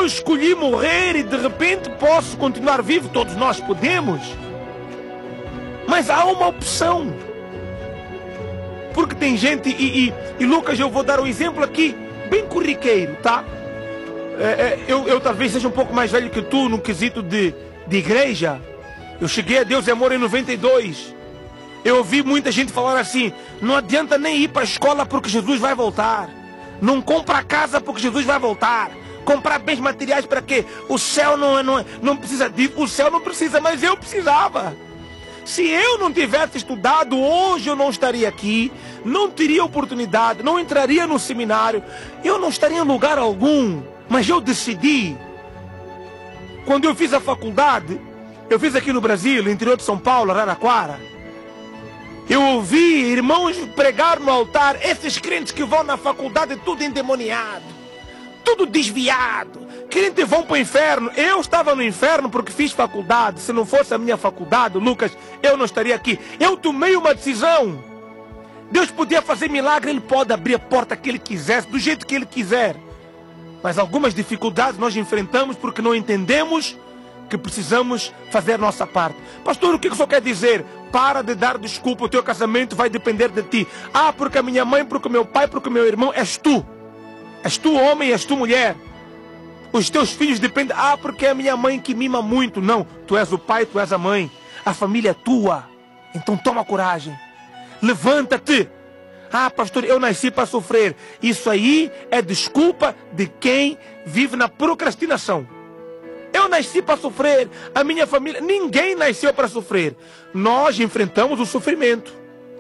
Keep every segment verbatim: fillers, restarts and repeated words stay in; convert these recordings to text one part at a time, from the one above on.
eu escolhi morrer e de repente posso continuar vivo. Todos nós podemos. Mas há uma opção. Porque tem gente, e, e, e Lucas, eu vou dar um exemplo aqui, bem corriqueiro, tá? É, é, eu, eu talvez seja um pouco mais velho que tu no quesito de, de igreja. Eu cheguei a Deus e Amor em noventa e dois. Eu ouvi muita gente falar assim: não adianta nem ir para a escola porque Jesus vai voltar. Não compra casa porque Jesus vai voltar. Comprar bens materiais para quê? O céu não, não, não precisa disso. O céu não precisa, mas eu precisava. Se eu não tivesse estudado, hoje eu não estaria aqui, não teria oportunidade, não entraria no seminário, eu não estaria em lugar algum. Mas eu decidi. Quando eu fiz a faculdade, eu fiz aqui no Brasil, no interior de São Paulo, Araraquara. Eu ouvi irmãos pregar no altar, esses crentes que vão na faculdade tudo endemoniado, tudo desviado, crentes vão para o inferno. Eu estava no inferno porque fiz faculdade. Se não fosse a minha faculdade, Lucas, eu não estaria aqui. Eu tomei uma decisão. Deus podia fazer milagre, Ele pode abrir a porta que Ele quisesse, do jeito que Ele quiser. Mas algumas dificuldades nós enfrentamos porque não entendemos que precisamos fazer a nossa parte. Pastor, o que o senhor quer dizer? Para de dar desculpa, o teu casamento vai depender de ti. Ah, porque a minha mãe, porque o meu pai, porque o meu irmão, és tu. És tu homem, és tu mulher. Os teus filhos dependem. Ah, porque é a minha mãe que mima muito. Não, tu és o pai, tu és a mãe. A família é tua. Então toma coragem. Levanta-te. Ah, pastor, eu nasci para sofrer. Isso aí é desculpa de quem vive na procrastinação. Eu nasci para sofrer. A minha família, ninguém nasceu para sofrer. Nós enfrentamos o sofrimento.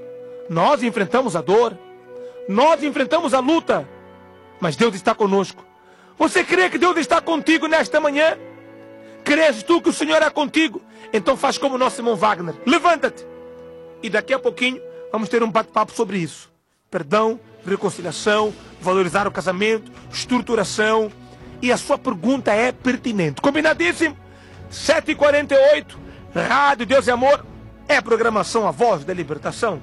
Nós enfrentamos a dor. Nós enfrentamos a luta. Mas Deus está conosco. Você crê que Deus está contigo nesta manhã? Crês tu que o Senhor é contigo? Então faz como o nosso irmão Wagner. Levanta-te. E daqui a pouquinho vamos ter um bate-papo sobre isso. Perdão, reconciliação, valorizar o casamento, estruturação. E a sua pergunta é pertinente. Combinadíssimo? sete e quarenta e oito, Rádio Deus e Amor. É a programação A Voz da Libertação.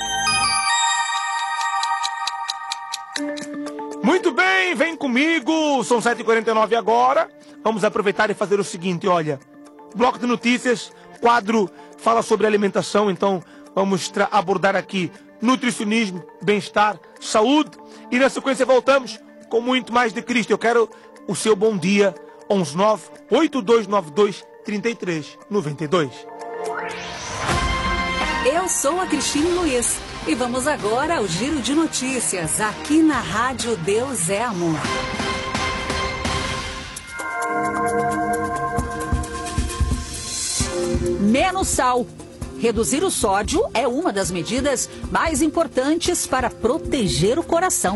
Muito bem, vem comigo. São sete e quarenta e nove agora. Vamos aproveitar e fazer o seguinte, olha. Bloco de notícias, quadro fala sobre alimentação. Então vamos abordar aqui nutricionismo, bem-estar, saúde. E na sequência voltamos com muito mais de Cristo. Eu quero o seu bom dia. onze nove oito dois nove dois três três nove dois. Eu sou a Cristine Luiz e vamos agora ao Giro de Notícias aqui na Rádio Deus é Amor. Menos sal. Reduzir o sódio é uma das medidas mais importantes para proteger o coração.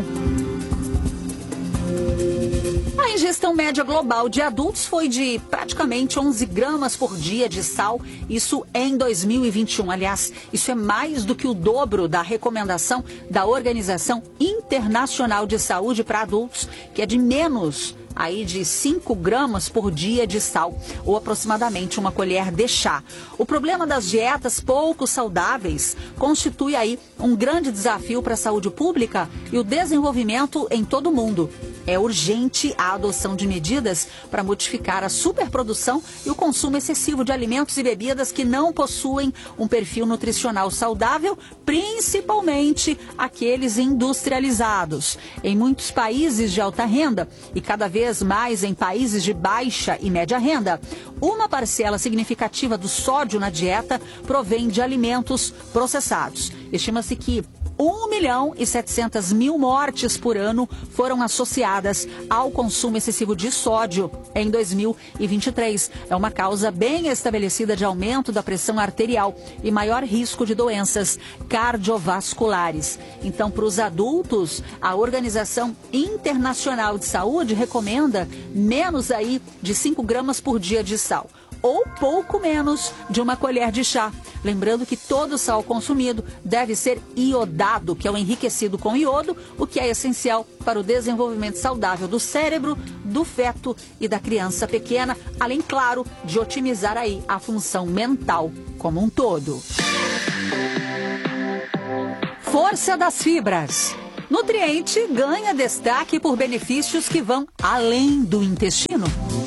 A ingestão média global de adultos foi de praticamente onze gramas por dia de sal, isso em dois mil e vinte e um. Aliás, isso é mais do que o dobro da recomendação da Organização Internacional de Saúde para adultos, que é de menos aí de cinco gramas por dia de sal, ou aproximadamente uma colher de chá. O problema das dietas pouco saudáveis constitui aí um grande desafio para a saúde pública e o desenvolvimento em todo o mundo. É urgente a adoção de medidas para modificar a superprodução e o consumo excessivo de alimentos e bebidas que não possuem um perfil nutricional saudável, principalmente aqueles industrializados. Em muitos países de alta renda e cada vez mais em países de baixa e média renda, uma parcela significativa do sódio na dieta provém de alimentos processados. Estima-se que um milhão e setecentas mil mortes por ano foram associadas ao consumo excessivo de sódio em dois mil e vinte e três. É uma causa bem estabelecida de aumento da pressão arterial e maior risco de doenças cardiovasculares. Então, para os adultos, a Organização Internacional de Saúde recomenda menos aí de cinco gramas por dia de sal, ou pouco menos de uma colher de chá. Lembrando que todo sal consumido deve ser iodado, que é o enriquecido com iodo, o que é essencial para o desenvolvimento saudável do cérebro, do feto e da criança pequena, além, claro, de otimizar aí a função mental como um todo. Força das fibras. Nutriente ganha destaque por benefícios que vão além do intestino.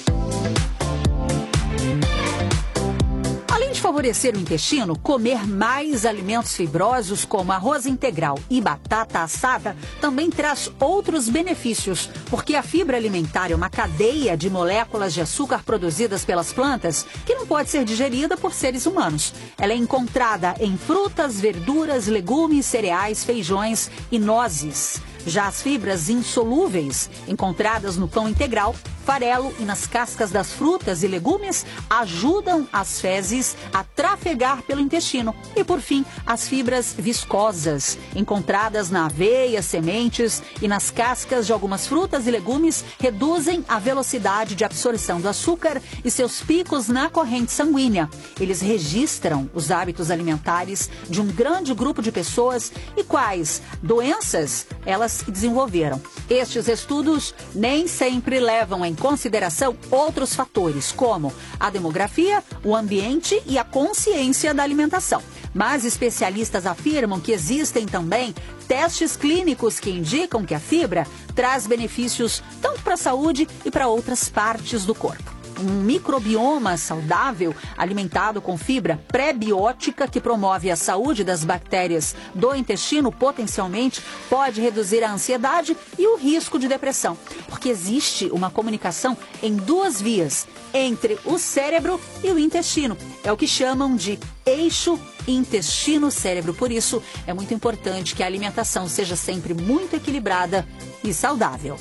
Além de favorecer o intestino, comer mais alimentos fibrosos como arroz integral e batata assada também traz outros benefícios, porque a fibra alimentar é uma cadeia de moléculas de açúcar produzidas pelas plantas que não pode ser digerida por seres humanos. Ela é encontrada em frutas, verduras, legumes, cereais, feijões e nozes. Já as fibras insolúveis, encontradas no pão integral, farelo e nas cascas das frutas e legumes, ajudam as fezes a trafegar pelo intestino. E, por fim, as fibras viscosas, encontradas na aveia, sementes e nas cascas de algumas frutas e legumes, reduzem a velocidade de absorção do açúcar e seus picos na corrente sanguínea. Eles registram os hábitos alimentares de um grande grupo de pessoas e quais doenças elas desenvolveram. Estes estudos nem sempre levam em consideração outros fatores, como a demografia, o ambiente e a consciência da alimentação. Mas especialistas afirmam que existem também testes clínicos que indicam que a fibra traz benefícios tanto para a saúde e para outras partes do corpo. Um microbioma saudável, alimentado com fibra pré-biótica que promove a saúde das bactérias do intestino, potencialmente pode reduzir a ansiedade e o risco de depressão. Porque existe uma comunicação em duas vias, entre o cérebro e o intestino. É o que chamam de eixo intestino-cérebro. Por isso, é muito importante que a alimentação seja sempre muito equilibrada e saudável.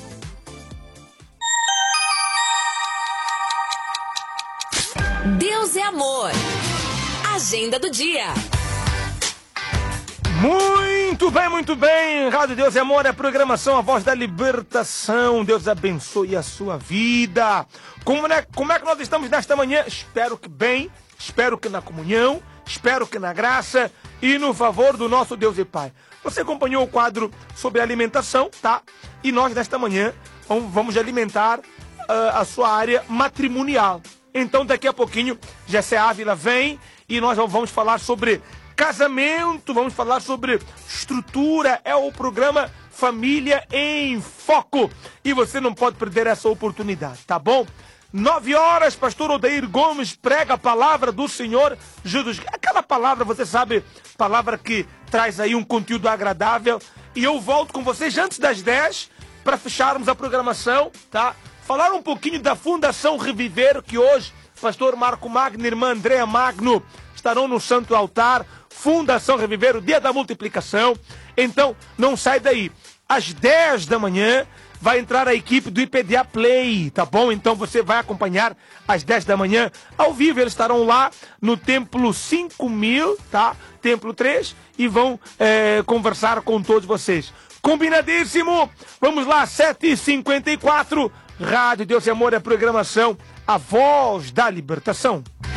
Deus é amor. Agenda do dia. Muito bem, muito bem. Rádio Deus é Amor é a programação, a voz da libertação. Deus abençoe a sua vida. Como é, como é que nós estamos nesta manhã? Espero que bem, espero que na comunhão, espero que na graça e no favor do nosso Deus e Pai. Você acompanhou o quadro sobre alimentação, tá? E nós nesta manhã vamos alimentar uh, a sua área matrimonial. Então daqui a pouquinho Jessé Ávila vem e nós vamos falar sobre casamento, vamos falar sobre estrutura, é o programa Família em Foco. E você não pode perder essa oportunidade, tá bom? Nove horas, pastor Odair Gomes prega a palavra do Senhor Jesus. Aquela palavra, você sabe, palavra que traz aí um conteúdo agradável. E eu volto com vocês antes das dez para fecharmos a programação, tá? Falar um pouquinho da Fundação Reviver, que hoje pastor Marco Magno e irmã Andréa Magno estarão no Santo Altar. Fundação Reviver, o dia da multiplicação. Então, não sai daí. Às dez da manhã vai entrar a equipe do I P D A Play, tá bom? Então você vai acompanhar às dez da manhã. Ao vivo, eles estarão lá no Templo cinco mil, tá? Templo três, e vão é, conversar com todos vocês. Combinadíssimo! Vamos lá, sete e cinquenta e quatro. Rádio Deus e Amor é a programação, a voz da libertação.